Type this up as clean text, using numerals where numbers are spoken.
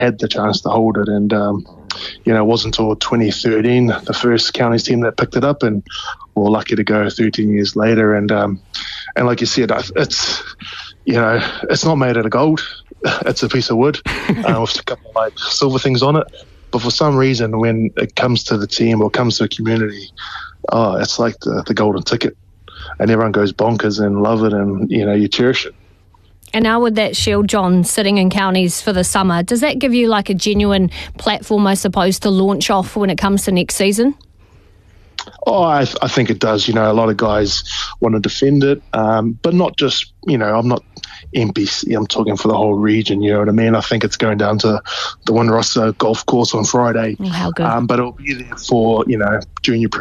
had the chance to hold it. And, it wasn't until 2013, the first counties team that picked it up, and we're lucky to go 13 years later. And like you said, it's not made out of gold. It's a piece of wood with a couple of silver things on it. But for some reason, when it comes to the team or comes to a community, it's like the golden ticket, and everyone goes bonkers and love it, and you cherish it. And now with that shield, John, sitting in counties for the summer, does that give you like a genuine platform, I suppose, to launch off when it comes to next season? Oh, I think it does. A lot of guys want to defend it, but not just, I'm not NPC, I'm talking for the whole region, you know what I mean? I think it's going down to the Windrussa golf course on Friday. Oh, how good. But it'll be there for, junior